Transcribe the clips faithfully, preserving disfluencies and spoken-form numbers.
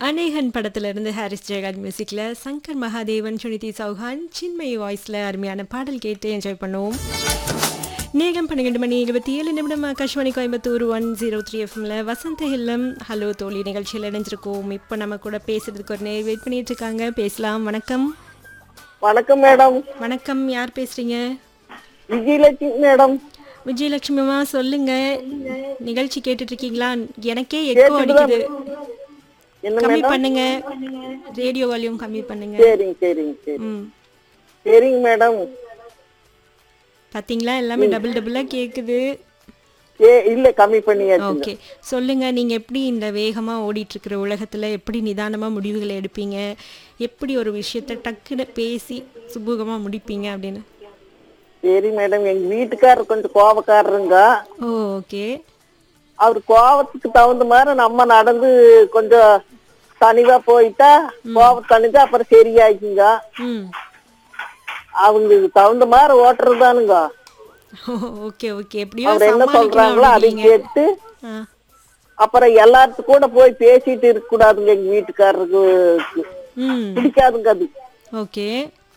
அநேகன் படத்துல இருந்து ஹாரிஸ் ஜெயகாந்த் மியூசிக்ல சங்கர் மகாதேவன், சுனிதி சௌஹான், சின்மயி வாய்ஸ்ல அருமையான பாடல் கேட்டு என்ஜாய் பண்ணுவோம். நேரம் பன்னிரண்டு மணி இருபத்தி ஏழு நிமிடம். Akashvani Coimbatore one zero three எஃப்எம்ல வசந்த இல்லம் ஹலோ தோழி நிகழ்ச்சியில் இணைஞ்சிருக்கோம். இப்போ நம்ம கூட பேசுறதுக்கு ஒரு நேர் வெயிட் பண்ணிட்டு இருக்காங்க. பேசலாம். வணக்கம். வணக்கம் மேடம். வணக்கம். யார் பேசுறீங்க? விஜயலட்சுமி மேடம். விஜயலட்சுமிமா, சொல்லுங்க. நிகழ்ச்சி கேட்டுட்டு இருக்கீங்களா? எனக்கே எக்கோ அடிக்குது. கம்மி பண்ணுங்க, ரேடியோ வால்யூம் கம்மி பண்ணுங்க. சரிங்க சரிங்க சரி ம் சரிங்க மேடம். பாத்தீங்களா, எல்லாமே டபுள் டபுளா கேக்குது. ஏ இல்ல கம்மி பண்ணியாச்சு. ஓகே, சொல்லுங்க. நீங்க எப்படி இந்த வேகமா ஓடிட்டு இருக்கிற உலகத்துல எப்படி நிதானமா முடிவுகளை எடுப்பீங்க? எப்படி ஒரு விஷயத்த டக்குன்னு பேசி சுமூகமா முடிப்பீங்க அப்படின்னு? சரி மேடம், எங்க வீட்டுக்காரர் கொஞ்சம் கோபக்காரருங்க. ஓ, ஓகே. அவர் கோபத்துக்கு தகுந்த மாதிரி நம்ம நடந்து கொஞ்சம் தனிவா போயிட்டா கோபம் தனிஞ்சா அப்புறம் சரியாயிக்குங்க. ம் அவங்களுக்கு தகுந்த மாதிரி ஓட்டுறதுதானுங்க. Okay okay. எப்படியோ அவர் என்ன சொல்றாங்களோ அதை கேட்டு ஆ அப்புறம் எல்லாத்துக்கும் கூட போய் பேசிட்டு இருக்க கூடாதுங்க. எங்க வீட்டுக்காரருக்கு ம் பிடிக்காதுங்க அது. ஓகே.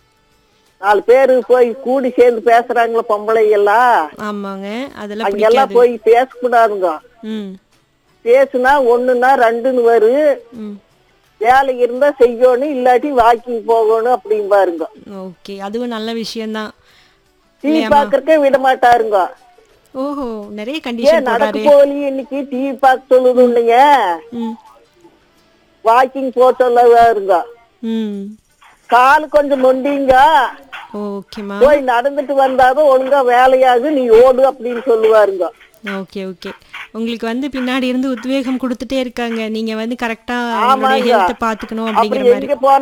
நாலு பேரு போய் கூடி சேர்ந்து பேசுறாங்களா பொம்பளை எல்லாம், ஆமாங்க, அதெல்லாம் அங்கெல்லாம் பிடிக்காது. போய் பேசக்கூடாதுங்க. ம் பேசுனா ஒண்ணுன்னா ரெண்டுன்னு வரும். ம் வேலை இருந்தா செய்யணும், இல்லாட்டி வாக்கிங் போகணும் அப்படின்னு பாருங்க. ஓகே, அதுவும் நல்ல விஷயம்தான். டிவி பாக்குறக்கே விட மாட்டாருங்க. ஓஹோ, நிறைய ஏன் கண்டிஷன் நடக்கு போடாரு. போலி இன்னைக்கு டிவி பார்க்க சொல்லுது இல்லைங்க, ம் வாக்கிங் போக சொல்லவாருங்க. ம் காலு கொஞ்சம் நொண்டிங்க, ஓகேம்மா. போய் நடந்துட்டு வந்தாதான் ஒழுங்கா வேலையாகு, நீ ஓடு அப்படின்னு சொல்லுவாருங்க. Okay okay. உங்களுக்கு வந்து பின்னாடி இருந்து உத்வேகம் கொடுத்துட்டே இருக்காங்க. நீங்க வந்து கரெக்டா ஆமாங்க. ஹெல்த்தை பாத்துக்கணும் அப்படி அப்படிங்கிற மாதிரி. எங்க போன